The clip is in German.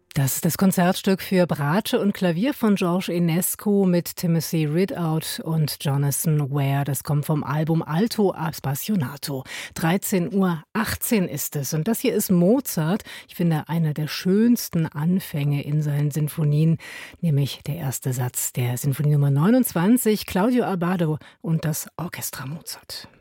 Das ist das Konzertstück für Bratsche und Klavier von Georges Enescu mit Timothy Ridout und Jonathan Ware. Das kommt vom Album Alto Appassionato. 13:18 Uhr ist es. Und das hier ist Mozart. Ich finde, einer der schönsten Anfänge in seinen Sinfonien, nämlich der erste Satz der Sinfonie Nummer 29, Claudio Abbado und das Orchestra Mozart.